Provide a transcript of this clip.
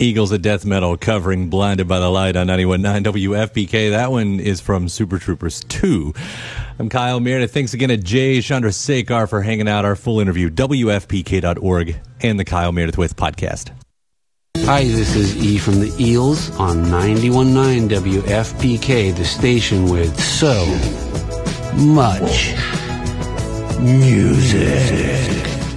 Eagles of Death Metal covering Blinded by the Light on 91.9 WFPK. That one is from Super Troopers 2. I'm Kyle Meredith. Thanks again to Jay Chandrasekhar for hanging out. Our full interview, WFPK.org and the Kyle Meredith With podcast. Hi, this is E from the Eels on 91.9 WFPK, the station with so much music.